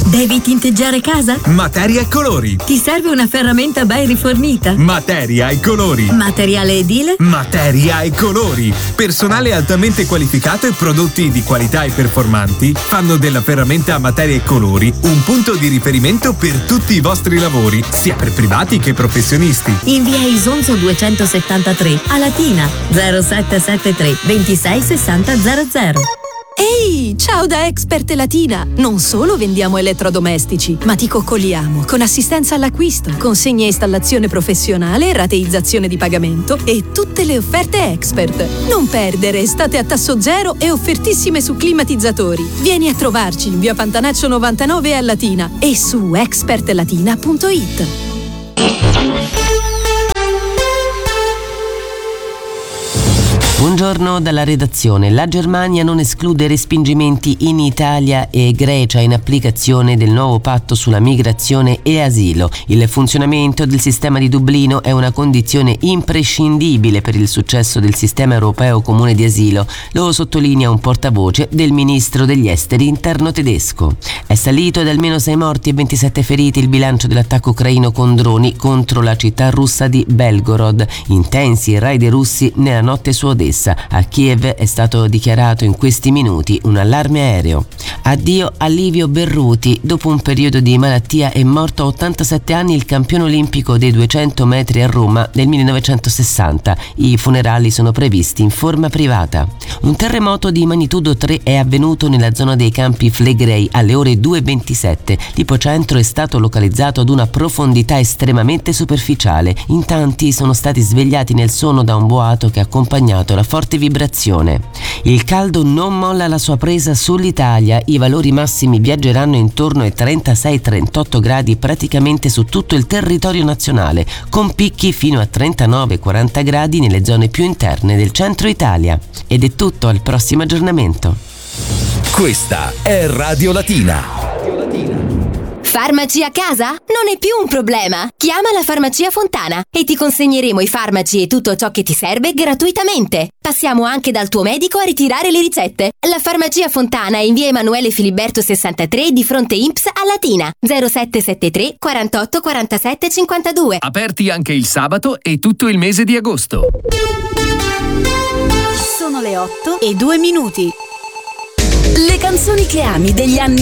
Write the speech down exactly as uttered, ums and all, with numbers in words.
Devi tinteggiare casa? Materia e colori. Ti serve una ferramenta ben rifornita? Materia e colori. Materiale edile? Materia e colori. Personale altamente qualificato e prodotti di qualità e performanti fanno della ferramenta a materia e colori un punto di riferimento per tutti i vostri lavori, sia per privati che professionisti. In via Isonzo duecentosettantatré a Latina zero sette sette tre ventisei sessanta zero zero. Ehi, ciao da Expert Latina! Non solo vendiamo elettrodomestici, ma ti coccoliamo con assistenza all'acquisto, consegna e installazione professionale, rateizzazione di pagamento e tutte le offerte Expert. Non perdere estate a tasso zero e offertissime su climatizzatori. Vieni a trovarci in via Pantanaccio novantanove a Latina e su expert latina punto it. Buongiorno dalla redazione. La Germania non esclude respingimenti in Italia e Grecia in applicazione del nuovo patto sulla migrazione e asilo. Il funzionamento del sistema di Dublino è una condizione imprescindibile per il successo del sistema europeo comune di asilo, lo sottolinea un portavoce del ministro degli esteri interno tedesco. È salito ad almeno sei morti e ventisette feriti il bilancio dell'attacco ucraino con droni contro la città russa di Belgorod. Intensi i raid russi nella notte su Odessa. A Kiev è stato dichiarato in questi minuti un allarme aereo. Addio a Livio Berruti. Dopo un periodo di malattia è morto a ottantasette anni il campione olimpico dei duecento metri a Roma nel millenovecentosessanta. I funerali sono previsti in forma privata. Un terremoto di magnitudo tre è avvenuto nella zona dei Campi Flegrei alle ore due e ventisette. L'ipocentro è stato localizzato ad una profondità estremamente superficiale. In tanti sono stati svegliati nel sonno da un boato che ha accompagnato la forte vibrazione. Il caldo non molla la sua presa sull'Italia. I valori massimi viaggeranno intorno ai trentasei trentotto gradi praticamente su tutto il territorio nazionale, con picchi fino a trentanove quaranta gradi nelle zone più interne del centro Italia. Ed è tutto, al prossimo aggiornamento. Questa è Radio Latina. Farmaci a casa? Non è più un problema. Chiama la Farmacia Fontana e ti consegneremo i farmaci e tutto ciò che ti serve gratuitamente. Passiamo anche dal tuo medico a ritirare le ricette. La Farmacia Fontana è in via Emanuele Filiberto sessantatré di fronte I N P S a Latina zero sette sette tre quarantotto quarantasette cinquantadue. Aperti anche il sabato e tutto il mese di agosto. Sono le otto e due minuti. Le canzoni che ami degli anni